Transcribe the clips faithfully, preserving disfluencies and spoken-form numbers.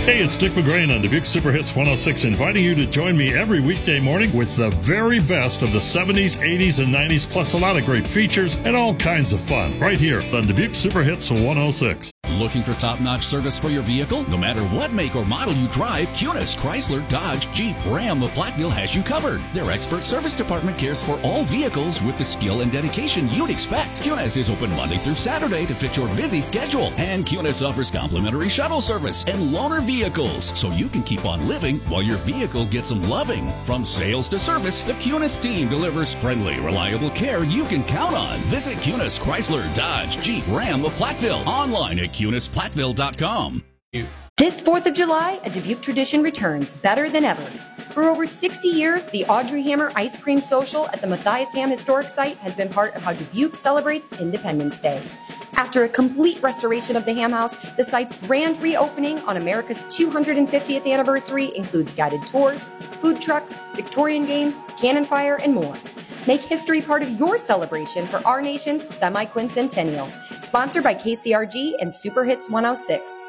Hey, it's Dick McGrain on Dubuque Super Hits one oh six, inviting you to join me every weekday morning with the very best of the seventies, eighties, and nineties, plus a lot of great features and all kinds of fun, right here on Dubuque Super Hits one oh six. Looking for top-notch service for your vehicle? No matter what make or model you drive, Cunis, Chrysler, Dodge, Jeep, Ram of Platteville has you covered. Their expert service department cares for all vehicles with the skill and dedication you'd expect. Cunis is open Monday through Saturday to fit your busy schedule. And Cunis offers complimentary shuttle service and loaner vehicles, so you can keep on living while your vehicle gets some loving. From sales to service, the Cunis team delivers friendly, reliable care you can count on. Visit Cunis, Chrysler, Dodge, Jeep, Ram of Platteville online at Cunis Platteville dot com. This fourth of July, a Dubuque tradition returns better than ever. For over sixty years, the Audrey Hammer Ice Cream Social at the Matthias Ham Historic Site has been part of how Dubuque celebrates Independence Day. After a complete restoration of the Ham House, the site's grand reopening on America's two hundred fiftieth anniversary includes guided tours, food trucks, Victorian games, cannon fire, and more. Make history part of your celebration for our nation's semi-quincentennial. Sponsored by K C R G and Super Hits one oh six.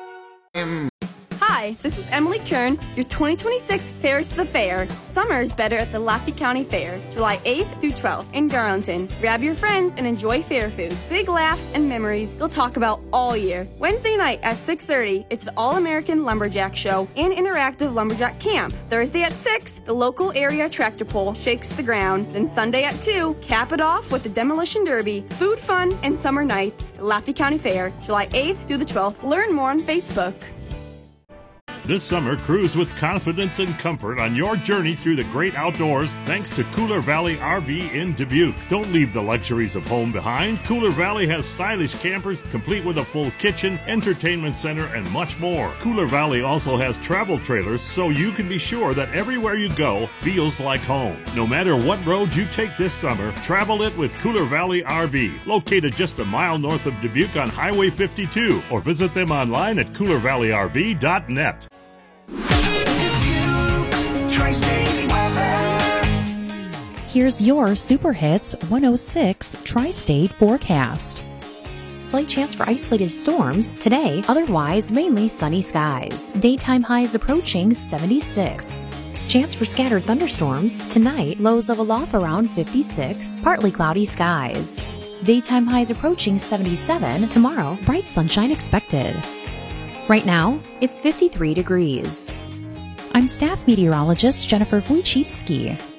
Hi, this is Emily Kern, your twenty twenty-six Fairs to the Fair. Summer is better at the Lafayette County Fair, July eighth through twelfth in Garlandton. Grab your friends and enjoy fair foods, big laughs, and memories you'll talk about all year. Wednesday night at six thirty, it's the All-American Lumberjack Show and Interactive Lumberjack Camp. Thursday at six, the local area tractor pull shakes the ground. Then Sunday at two, cap it off with the Demolition Derby, food, fun, and summer nights. The Lafayette County Fair, July eighth through the twelfth. Learn more on Facebook. This summer, cruise with confidence and comfort on your journey through the great outdoors thanks to Cooler Valley R V in Dubuque. Don't leave the luxuries of home behind. Cooler Valley has stylish campers complete with a full kitchen, entertainment center, and much more. Cooler Valley also has travel trailers so you can be sure that everywhere you go feels like home. No matter what road you take this summer, travel it with Cooler Valley R V, located just a mile north of Dubuque on Highway fifty-two, or visit them online at cooler valley r v dot net. Here's your Super Hits one oh six Tri-State forecast. Slight chance for isolated storms today, otherwise mainly sunny skies. Daytime highs approaching seventy-six. Chance for scattered thunderstorms tonight, lows level off around fifty-six, partly cloudy skies. Daytime highs approaching seventy-seven. Tomorrow, bright sunshine expected. Right now, it's fifty-three degrees. I'm staff meteorologist Jennifer Wojcicki.